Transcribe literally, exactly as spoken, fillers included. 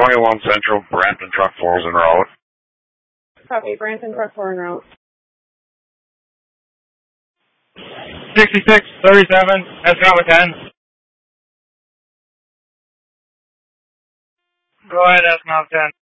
twenty-one Central, Brampton Truck four is en route. Copy, Brampton Truck four en route. sixty-six thirty-seven, Escala ten. Go ahead, Escala ten.